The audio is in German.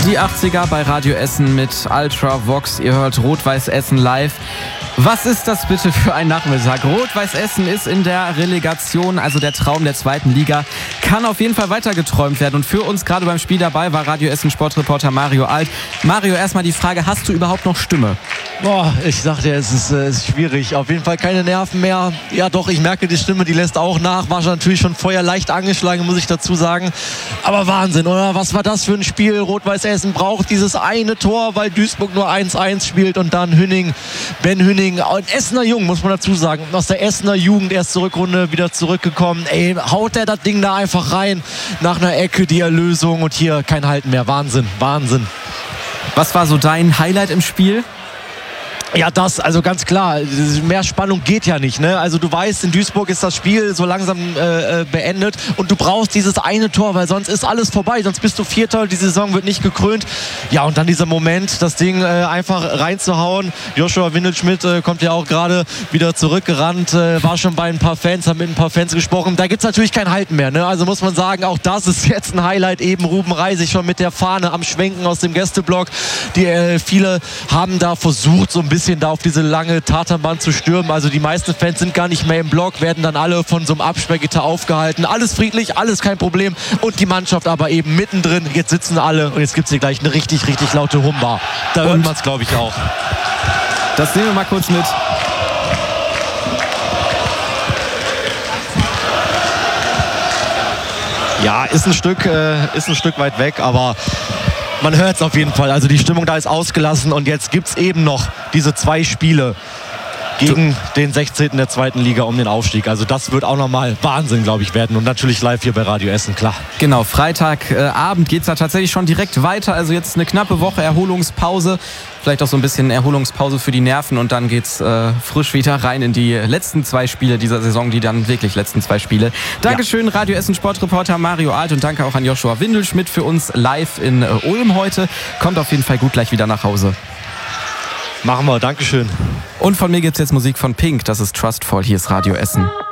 Die 80er bei Radio Essen mit Ultra Vox. Ihr hört Rot-Weiß Essen live. Was ist das bitte für ein Nachmittag? Rot-Weiß Essen ist in der Relegation, also der Traum der zweiten Liga. Kann auf jeden Fall weitergeträumt werden. Und für uns gerade beim Spiel dabei war Radio Essen Sportreporter Mario Alt. Mario, erstmal die Frage, hast du überhaupt noch Stimme? Boah, ich sagte, es ist schwierig. Auf jeden Fall keine Nerven mehr. Ja doch, ich merke, die Stimme, die lässt auch nach. War natürlich schon vorher leicht angeschlagen, muss ich dazu sagen. Aber Wahnsinn, oder? Was war das für ein Spiel? Rot-Weiß Essen braucht dieses eine Tor, weil Duisburg nur 1-1 spielt. Und dann Ben Hünning, ein Essener Jung, muss man dazu sagen. Aus der Essener Jugend erst zur Rückrunde wieder zurückgekommen. Ey, haut der das Ding da einfach rein. Nach einer Ecke die Erlösung und hier kein Halten mehr. Wahnsinn, Wahnsinn. Was war so dein Highlight im Spiel? Ja, das, also ganz klar, mehr Spannung geht ja nicht, ne? Also du weißt, in Duisburg ist das Spiel so langsam beendet und du brauchst dieses eine Tor, weil sonst ist alles vorbei, sonst bist du Vierter, die Saison wird nicht gekrönt. Ja, und dann dieser Moment, das Ding einfach reinzuhauen. Joshua Windelschmidt kommt ja auch gerade wieder zurückgerannt, war schon bei ein paar Fans, haben mit ein paar Fans gesprochen. Da gibt's natürlich kein Halten mehr, ne? Also muss man sagen, auch das ist jetzt ein Highlight, eben Ruben Reisig schon mit der Fahne am Schwenken aus dem Gästeblock. Viele haben da versucht, so ein bisschen da auf diese lange Tatanbahn zu stürmen. Also die meisten Fans sind gar nicht mehr im Block, werden dann alle von so einem Absperrgitter aufgehalten. Alles friedlich, alles kein Problem. Und die Mannschaft aber eben mittendrin. Jetzt sitzen alle und jetzt gibt es hier gleich eine richtig, richtig laute Humba. Da hört man es, glaube ich, auch. Das nehmen wir mal kurz mit. Ja, ist ein Stück weit weg, aber man hört es auf jeden Fall. Also die Stimmung da ist ausgelassen und jetzt gibt es eben noch diese 2 Spiele gegen den 16. der zweiten Liga um den Aufstieg. Also das wird auch nochmal Wahnsinn, glaube ich, werden. Und natürlich live hier bei Radio Essen, klar. Genau, Freitagabend geht es da tatsächlich schon direkt weiter. Also jetzt eine knappe Woche Erholungspause. Vielleicht auch so ein bisschen Erholungspause für die Nerven. Und dann geht's frisch wieder rein in die letzten 2 Spiele dieser Saison. Die dann wirklich letzten 2 Spiele. Dankeschön, Radio Essen Sportreporter Mario Alt. Und danke auch an Joshua Windelschmidt für uns live in Ulm heute. Kommt auf jeden Fall gut gleich wieder nach Hause. Machen wir, Dankeschön. Und von mir gibt's jetzt Musik von Pink, das ist Trustful, hier ist Radio Essen.